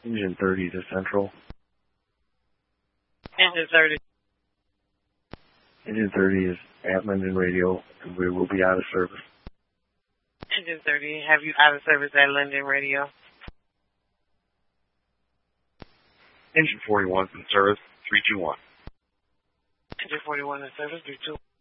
Engine 30 to Central. Engine 30. Engine 30 is at Linden Radio, and we will be out of service. Engine 30, have you out of service at Linden Radio? Engine 41 in service, 321. Engine 41 in service, 321.